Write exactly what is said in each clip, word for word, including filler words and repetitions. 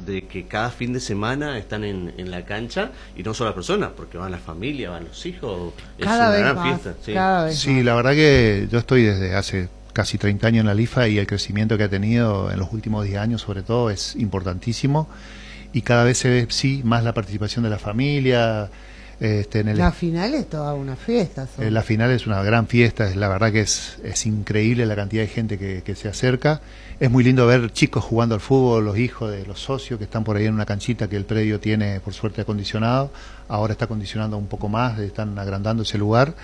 de que cada fin de semana están en, en la cancha, y no solo las personas, porque van las familias, van los hijos, es cada una vez gran más, fiesta. Sí, cada vez sí más. La verdad que yo estoy desde hace casi treinta años en la LIFA y el crecimiento que ha tenido en los últimos diez años sobre todo es importantísimo, y cada vez se ve sí más la participación de la familia. Este, en el La final es toda una fiesta. Eh, la final es una gran fiesta, es la verdad que es, es increíble la cantidad de gente que, que se acerca. Es muy lindo ver chicos jugando al fútbol, los hijos de los socios que están por ahí en una canchita que el predio tiene por suerte acondicionado. Ahora está acondicionando un poco más, están agrandando ese lugar.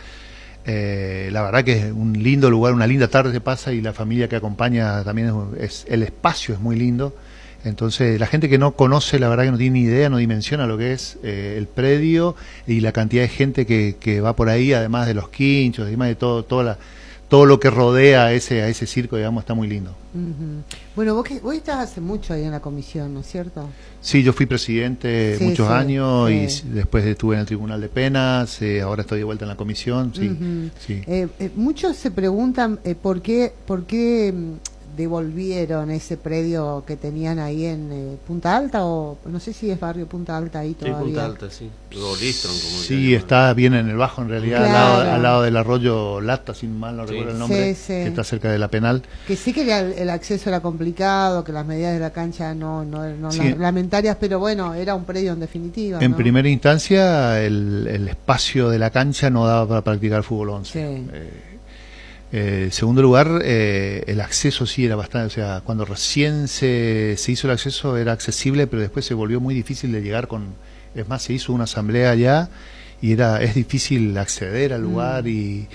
Eh, la verdad que es un lindo lugar, una linda tarde se pasa, y la familia que acompaña también es, es el espacio es muy lindo. Entonces la gente que no conoce, la verdad que no tiene ni idea, no dimensiona lo que es eh, el predio y la cantidad de gente que, que va por ahí, además de los quinchos, además de todo, toda la, todo lo que rodea a ese, a ese circo, digamos, está muy lindo. Uh-huh. Bueno, vos, que, vos estás hace mucho ahí en la comisión, ¿no es cierto? Sí, yo fui presidente sí, muchos sí, años sí. y después estuve en el Tribunal de Penas, eh, ahora estoy de vuelta en la comisión. Sí, uh-huh. sí. Eh, eh, muchos se preguntan eh, por qué, por qué devolvieron ese predio que tenían ahí en eh, Punta Alta, o no sé si es barrio Punta Alta ahí todavía. Sí, Punta Alta, sí. O Listron, como sí, está bien en el bajo en realidad, claro. al, lado, al lado del arroyo Lata, sin mal no sí. recuerdo el nombre, sí, sí. que está cerca de la Penal. Que sí que el, el acceso era complicado, que las medidas de la cancha no, no, no sí. lamentarias, pero bueno, era un predio en definitiva. En ¿no? primera instancia, el, el espacio de la cancha no daba para practicar fútbol once. Sí. Eh, Eh, en segundo lugar, eh, el acceso sí era bastante, o sea, cuando recién se, se hizo el acceso era accesible, pero después se volvió muy difícil de llegar con, es más, se hizo una asamblea allá y era es difícil acceder al lugar mm. y,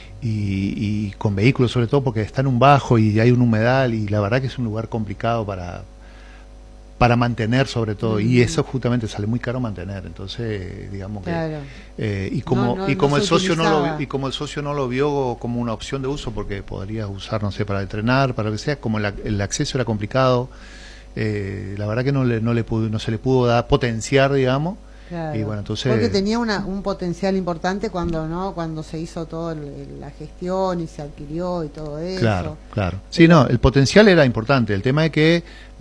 y, y con vehículos sobre todo porque está en un bajo y hay un humedal y la verdad que es un lugar complicado para para mantener sobre todo, mm. y eso justamente sale muy caro mantener, entonces digamos claro. que eh, y como no, no, y como no el socio utilizaba. no lo y como el socio no lo vio como una opción de uso porque podrías usar no sé para entrenar, para lo que sea, como el, el acceso era complicado, eh, la verdad que no le no le pudo, no se le pudo dar potenciar, digamos. Claro. Y bueno, entonces porque tenía una, un potencial importante cuando no cuando se hizo toda la gestión y se adquirió y todo eso. Claro, claro. Sí, no, el potencial era importante. El tema es que,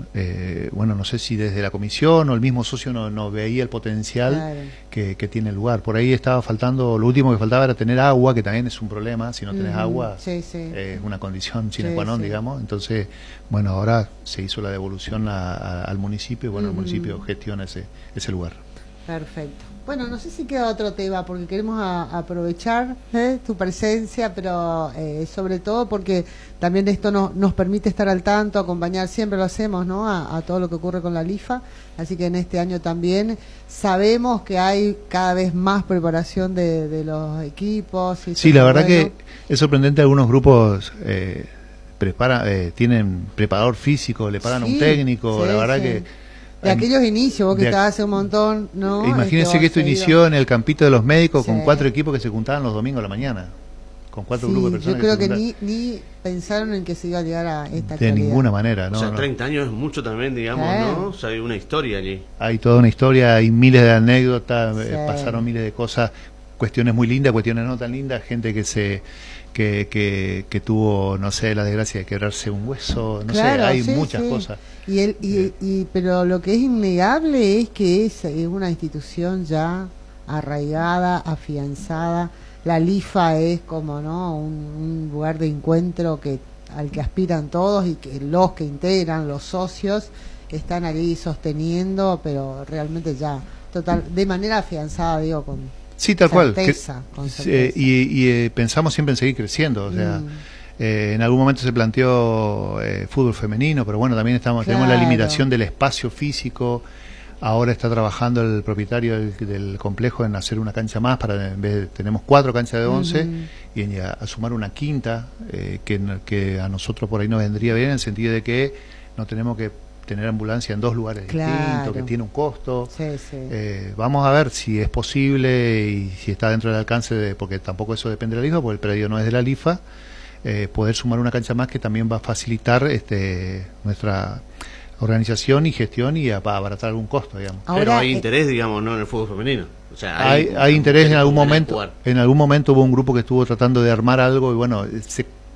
eh, bueno, no sé si desde la comisión o el mismo socio no, no veía el potencial claro. que, que tiene el lugar. Por ahí estaba faltando, lo último que faltaba era tener agua, que también es un problema. Si no tenés mm, agua, es sí, sí. eh, una condición sine qua non, sí, sí. digamos. Entonces, bueno, ahora se hizo la devolución a, a, al municipio y bueno, mm. el municipio gestiona ese, ese lugar. Perfecto. Bueno, no sé si queda otro tema, porque queremos a, aprovechar ¿eh? tu presencia, pero eh, sobre todo porque también esto no, nos permite estar al tanto, acompañar, siempre lo hacemos, ¿no? A, a todo lo que ocurre con la LIFA, así que en este año también sabemos que hay cada vez más preparación de, de los equipos. Y sí, la verdad bueno. que es sorprendente, algunos grupos eh, prepara, eh, tienen preparador físico, le pagan sí, a un técnico, sí, la verdad sí. que... De aquellos inicios, vos que estabas hace un montón, ¿no? Imagínense este, que esto inició en el campito de los médicos sí. con cuatro equipos que se juntaban los domingos a la mañana, con cuatro sí, grupos de personas. Yo creo que, que ni, ni pensaron en que se iba a llegar a esta De actualidad. ninguna manera, ¿no? O sea, no. treinta años es mucho también, digamos, ¿Eh? ¿no? O sea, hay una historia allí. Hay toda una historia, hay miles de anécdotas, sí. eh, pasaron miles de cosas, cuestiones muy lindas, cuestiones no tan lindas, gente que se... Que, que, que tuvo, no sé, la desgracia de quebrarse un hueso, no claro, sé, hay sí, muchas sí. cosas. Y, el, y, eh. y pero lo que es innegable es que es, es una institución ya arraigada, afianzada. La LIFA es como no un, un lugar de encuentro que al que aspiran todos y que los que integran, los socios, están ahí sosteniendo, pero realmente ya total de manera afianzada, digo, con sí, tal certeza, cual. Que, con certeza. Y, y eh, pensamos siempre en seguir creciendo, o sea, mm. eh, en algún momento se planteó eh, fútbol femenino, pero bueno, también estamos claro. tenemos la limitación del espacio físico. Ahora está trabajando el propietario del, del complejo en hacer una cancha más, para en vez de, tenemos cuatro canchas de once mm-hmm. y en, a, a sumar una quinta, eh, que, que a nosotros por ahí nos vendría bien, en el sentido de que no tenemos que tener ambulancia en dos lugares claro. distintos, que tiene un costo. Sí, sí. Eh, vamos a ver si es posible y si está dentro del alcance, de, porque tampoco eso depende de la LIFA, porque el predio no es de la LIFA, eh, poder sumar una cancha más que también va a facilitar este nuestra organización y gestión y a, a abaratar algún costo, digamos. Ahora, pero hay eh, interés, digamos, no en el fútbol femenino. O sea, hay, hay, hay interés en algún momento. En algún momento hubo un grupo que estuvo tratando de armar algo y bueno, se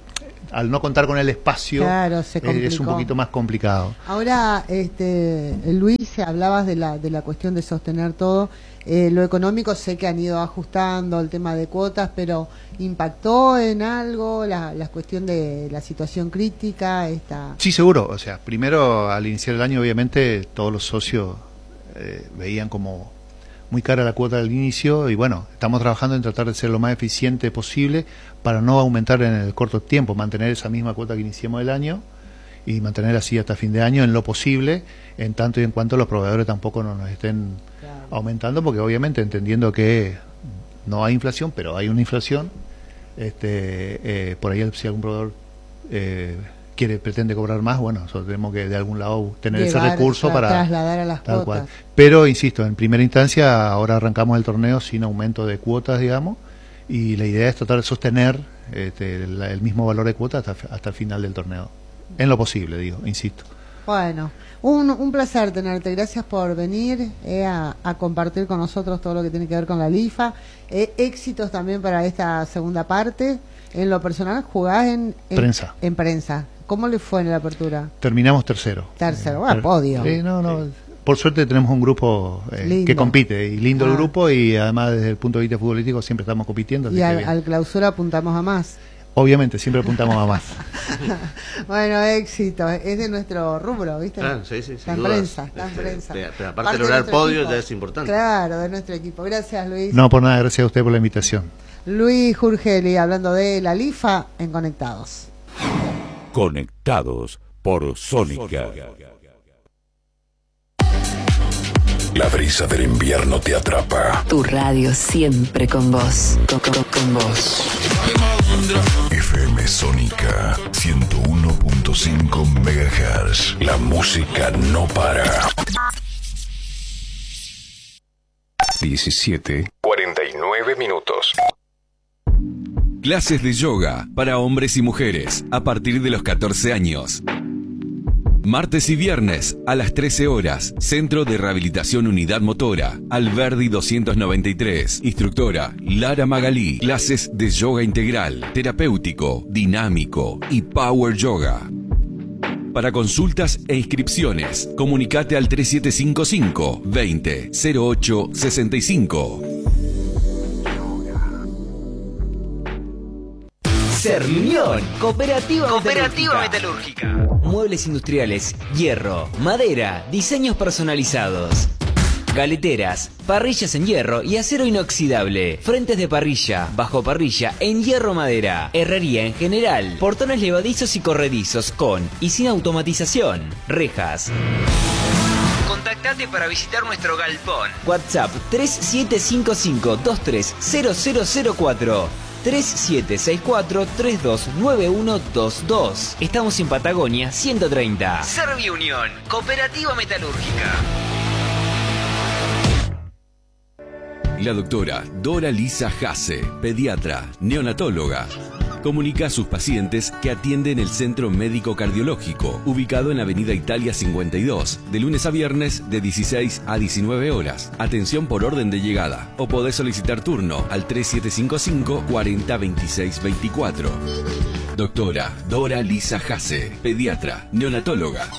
al no contar con el espacio, claro, se eh, es un poquito más complicado. Ahora, este, Luis, hablabas de la, de la cuestión de sostener todo. Eh, lo económico sé que han ido ajustando el tema de cuotas, pero ¿impactó en algo la, la cuestión de la situación crítica? Esta... Sí, seguro. O sea, primero, al iniciar el año, obviamente, todos los socios eh, veían como muy cara la cuota del inicio y bueno, estamos trabajando en tratar de ser lo más eficiente posible para no aumentar en el corto tiempo, mantener esa misma cuota que iniciamos el año y mantener así hasta fin de año en lo posible, en tanto y en cuanto los proveedores tampoco no nos estén claro. aumentando, porque obviamente entendiendo que no hay inflación, pero hay una inflación, este eh, por ahí si algún proveedor eh, quiere pretende cobrar más, bueno, nosotros tenemos que de algún lado tener Llevar, ese recurso para trasladar a las tal cuotas. Cual. Pero insisto, en primera instancia ahora arrancamos el torneo sin aumento de cuotas, digamos, y la idea es tratar de sostener este, el, el mismo valor de cuotas hasta, hasta el final del torneo, en lo posible, digo, insisto. Bueno, un, un placer tenerte, gracias por venir eh, a, a compartir con nosotros todo lo que tiene que ver con la LIFA, eh, éxitos también para esta segunda parte. En lo personal jugás en, en prensa. En prensa. ¿Cómo le fue en la apertura? Terminamos tercero. Tercero, bueno, podio. Sí, no, no. Sí. Por suerte tenemos un grupo eh, que compite, y lindo ah. el grupo, y además desde el punto de vista futbolístico siempre estamos compitiendo. Y al, al clausura apuntamos a más. Obviamente, siempre apuntamos a más. Bueno, éxito. Es de nuestro rubro, ¿viste? Ah, sí, sí, está en prensa, está en prensa. Pero, pero aparte de lograr podio equipo. Ya es importante. Claro, de nuestro equipo. Gracias, Luis. No, por nada, gracias a usted por la invitación. Luis Jurgeli, hablando de la LIFA en Conectados. Conectados por Sónica. La brisa del invierno te atrapa. Tu radio siempre con vos. Con, con, con vos. F M Sónica ciento uno punto cinco megahertz. La música no para. diecisiete cuarenta y nueve minutos. Clases de yoga para hombres y mujeres a partir de los catorce años. Martes y viernes a las trece horas. Centro de Rehabilitación Unidad Motora, Alberdi doscientos noventa y tres. Instructora Lara Magalí. Clases de yoga integral, terapéutico, dinámico y power yoga. Para consultas e inscripciones, comunicate al tres siete cinco cinco, veinte, cero ocho sesenta y cinco. Cermión, Cooperativa, Cooperativa Metalúrgica. Metalúrgica. Muebles industriales, hierro, madera, diseños personalizados. Galeteras, parrillas en hierro y acero inoxidable. Frentes de parrilla, bajo parrilla en hierro madera. Herrería en general. Portones levadizos y corredizos con y sin automatización. Rejas. Contactate para visitar nuestro galpón. WhatsApp tres siete cinco cinco, dos tres cero cero cero cuatro. tres siete seis cuatro, tres dos nueve uno dos dos. Estamos en Patagonia ciento treinta. Serviunión, Cooperativa Metalúrgica. La doctora Dora Lisa Hasse, pediatra, neonatóloga. Comunica a sus pacientes que atiende en el Centro Médico Cardiológico, ubicado en Avenida Italia cincuenta y dos, de lunes a viernes de dieciséis a diecinueve horas. Atención por orden de llegada. O podés solicitar turno al tres siete cinco cinco, cuarenta, veintiséis, veinticuatro. Doctora Dora Lisa Hasse, pediatra, neonatóloga.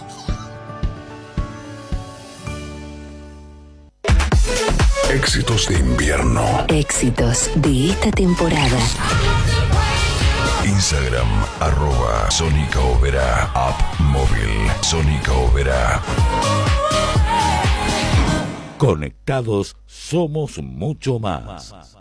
Éxitos de invierno. Éxitos de esta temporada. Instagram, arroba Sónica Ópera, app móvil, Sónica Ópera. Conectados somos mucho más.